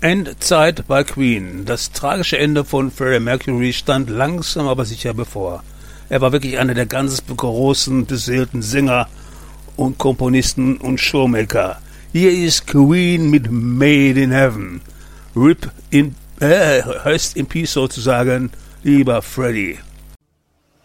Endzeit bei Queen. Das tragische Ende von Freddie Mercury stand langsam aber sicher bevor. Er war wirklich einer der ganz großen, beseelten Sänger und Komponisten und Showmaker. Hier ist Queen mit Made in Heaven. Rest in Peace sozusagen, lieber Freddie.